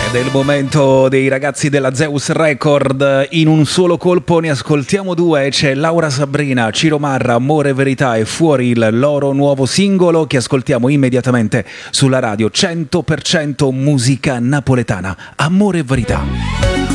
Ed è il momento dei ragazzi della Zeus Record. In un solo colpo ne ascoltiamo due. C'è Laura Sabrina, Ciro Marra, Amore e Verità, e fuori il loro nuovo singolo che ascoltiamo immediatamente sulla radio 100% musica napoletana. Amore e Verità.